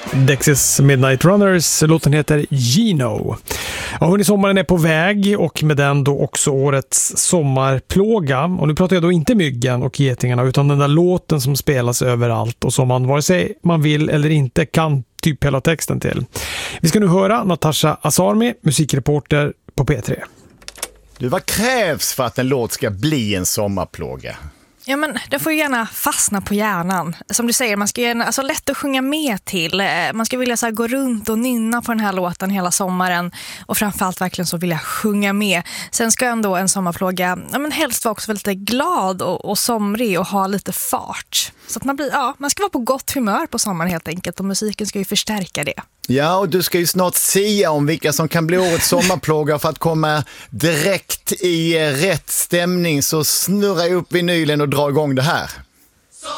Dexys Midnight Runners, låten heter Gino. Ja, sommaren är på väg och med den då också årets sommarplåga. Och nu pratar jag då inte myggen och getingarna utan den där låten som spelas överallt och som man vare sig man vill eller inte kan typ hela texten till. Vi ska nu höra Natasha Asarmi, musikreporter på P3. Du, vad krävs för att en låt ska bli en sommarplåga? Ja, men det får ju gärna fastna på hjärnan. Som du säger, man ska gärna, alltså lätt att sjunga med till. Man ska vilja så här, gå runt och nynna på den här låten hela sommaren. Och framförallt verkligen så vilja sjunga med. Sen ska ändå en sommarplåga helst vara också lite glad och somrig och ha lite fart. Så att man ska vara på gott humör på sommaren helt enkelt. Och musiken ska ju förstärka det. Ja, och du ska ju snart sia om vilka som kan bli årets sommarplåga. För att komma direkt i rätt stämning så snurra upp vinylen och dra igång det här.